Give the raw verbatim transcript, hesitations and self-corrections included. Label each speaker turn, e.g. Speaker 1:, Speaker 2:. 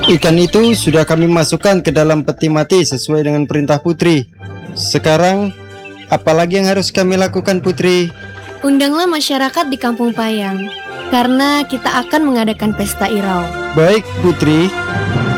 Speaker 1: Ikan itu sudah kami masukkan ke dalam peti mati sesuai dengan perintah Putri. Sekarang, apalagi yang harus kami lakukan, Putri?
Speaker 2: Undanglah masyarakat di Kampung Payang, karena kita akan mengadakan pesta Irau.
Speaker 1: Baik, Putri.